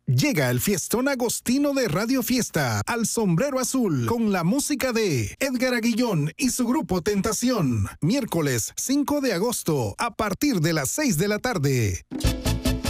Llega el fiestón agostino de Radio Fiesta al Sombrero Azul con la música de Edgar Aguillón y su grupo Tentación. Miércoles 5 de agosto a partir de las 6 de la tarde.